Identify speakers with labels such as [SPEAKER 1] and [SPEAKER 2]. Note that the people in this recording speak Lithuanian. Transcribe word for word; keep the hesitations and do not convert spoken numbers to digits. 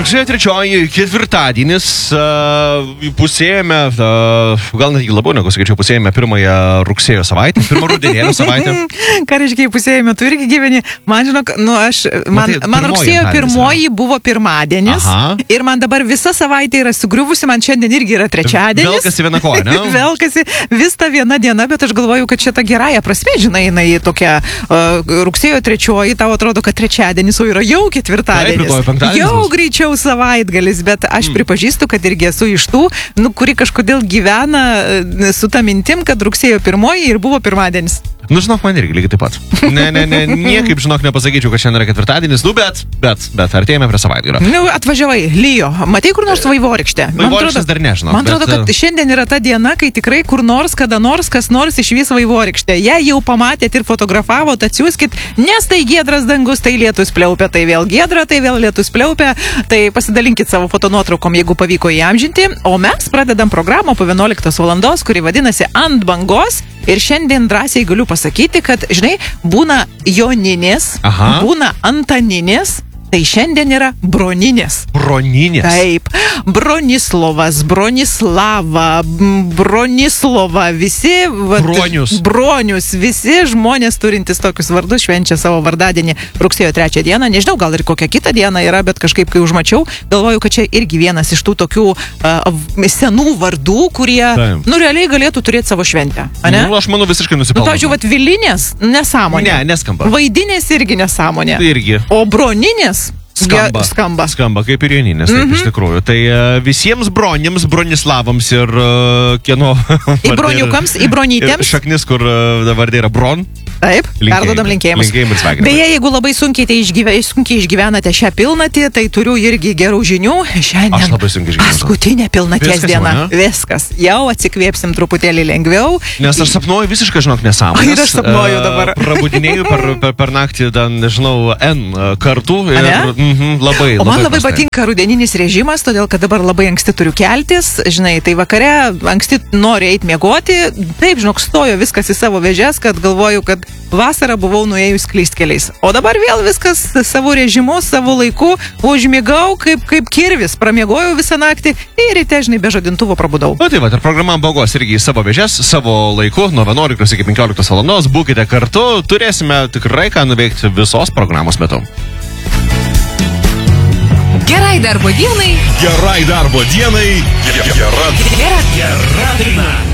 [SPEAKER 1] Rugsėjo trečioji, ketvirtadienis, uh, pusėjame, uh, gal netgi labiau negu sakyčiau, pusėjame pirmąją rugsėjo savaitę, pirmą rudenėlio savaitę.
[SPEAKER 2] Ką reiškia, pusėjame, tu irgi gyveni. Man žinok, nu aš, man,
[SPEAKER 1] Matai,
[SPEAKER 2] man rugsėjo pirmoji
[SPEAKER 1] yra.
[SPEAKER 2] buvo pirmadienis.
[SPEAKER 1] Aha.
[SPEAKER 2] Ir man dabar visa savaitė yra sugriuvusi, man šiandien irgi yra trečiadienis.
[SPEAKER 1] Velkasi viena koja, ne?
[SPEAKER 2] Velkasi vis ta viena diena, bet aš galvoju, kad čia ta gerąja prasme, žinai, jinai tokia uh, rugsėjo trečioji, tau atrodo, kad trečiadienis, o yra jau ketvirtadienis.
[SPEAKER 1] Taip,
[SPEAKER 2] jau greičiau savaitgalis, bet aš mm. pripažįstu, kad irgi esu iš tų, nu, kuri kažkodėl gyvena su ta mintim, kad rugsėjo pirmoji ir buvo pirmadienis.
[SPEAKER 1] Nu, žinok, man irgi lygiai taip pat. Ne, ne, ne, niekaip, žinok, nepasakyčiau, kad šiandien yra ketvirtadienis, nu, bet, bet, bet, artėjame prie savaitgalio.
[SPEAKER 2] Nu, atvažiavai, Lijo, matei kur nors Vaivorykštę?
[SPEAKER 1] Vaivorykštės dar nežinau.
[SPEAKER 2] Man atrodo, bet... kad šiandien yra ta diena, kai tikrai kur nors, kada nors, kas nors išvys Vaivorykštę. Jei jau pamatėt ir fotografavot, atsiųskit, nes tai giedras dangus, tai lietus pliaupia, tai vėl giedra, tai vėl lietus pliaupia, tai pasidalinkit savo fotonuotraukom, jeigu pavyko įamžinti. O mes pradedam programą po vienuoliktos valandos, kuri vadinasi Ant bangos. Ir šiandien drąsiai galiu pasakyti, kad, žinai, būna joninės,
[SPEAKER 1] Aha.
[SPEAKER 2] būna antaninės, tai šiandien yra broninės.
[SPEAKER 1] Broninės.
[SPEAKER 2] Taip. Bronislovas, Bronislava, Bronislova, visi... Vat,
[SPEAKER 1] Bronius.
[SPEAKER 2] Bronius, visi žmonės turintys tokius vardus švenčia savo vardadienį rugsėjo trečią dieną. Nežinau, gal ir kokią kitą dieną yra, bet kažkaip, kai užmačiau, galvoju, kad čia irgi vienas iš tų tokių uh, senų vardų, kurie, Taip. nu, realiai galėtų turėti savo šventę. Ane?
[SPEAKER 1] Nu, aš manau, visiškai nusipelno.
[SPEAKER 2] Nu, pavyzdžiui, vat Vilinės nesąmonė.
[SPEAKER 1] Ne, neskamba.
[SPEAKER 2] Vaidinės irgi nesąmonė.
[SPEAKER 1] Irgi.
[SPEAKER 2] O Broninės
[SPEAKER 1] Skamba.
[SPEAKER 2] skamba.
[SPEAKER 1] Skamba kaip ir joninės, taip
[SPEAKER 2] Mhm.
[SPEAKER 1] iš tikrųjų. Tai uh, visiems bronims, bronislavams ir uh, kieno...
[SPEAKER 2] Į broniukams, į bronytėms.
[SPEAKER 1] Šaknis, kur uh, vardė yra bron.
[SPEAKER 2] Taip, perdodam linkėjimus.
[SPEAKER 1] Linkėjimai ir sveikinimai.
[SPEAKER 2] Beje, jeigu labai sunkiai, tai išgyve, sunkiai išgyvenate šią pilnatį, tai turiu irgi gerų žinių. Šiandien
[SPEAKER 1] Aš labai sunkiai išgyvenu.
[SPEAKER 2] paskutinė pilnaties
[SPEAKER 1] Viskas
[SPEAKER 2] diena.
[SPEAKER 1] jau, ne?
[SPEAKER 2] Viskas. Jau atsikvėpsim truputėlį lengviau.
[SPEAKER 1] Nes aš sapnuoju visiškai, žinok, nesąmonės.
[SPEAKER 2] Ir aš sapnuoju dabar.
[SPEAKER 1] Uh, prabudinėjau per, per, per naktį, dan, nežinau, N kartų. Ir, mhm, labai,
[SPEAKER 2] o man labai, labai
[SPEAKER 1] prastai.
[SPEAKER 2] patinka rudeninis režimas, todėl kad dabar labai anksti turiu keltis. Žinai, tai vakare anksti noriu eiti miegoti. Taip, žinok, stojo viskas į savo vėžes, kad galvoju, kad vasarą buvau nuėjus klystkeliais. O dabar vėl viskas savo režimu, savo laiku, užmigau kaip, kaip kirvis, pramiegojau visą naktį ir ryte, žinai, be žadintuvo prabudau.
[SPEAKER 1] Na tai va, ir programa Bangos irgi į savo vėžes, savo laiku, nuo vienuoliktos iki penkioliktos valandos, būkite kartu, turėsime tikrai ką nuveikti visos programos metu.
[SPEAKER 3] Gerai darbo dienai.
[SPEAKER 4] Gerai darbo dienai. Gera, gera, gera daina.